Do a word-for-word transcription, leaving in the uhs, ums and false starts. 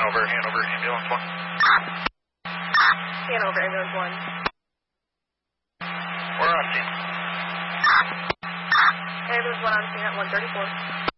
Hanover, Hanover, ambulance one. Hanover, ambulance one. We're on scene. Ambulance one on scene at one thirty-four.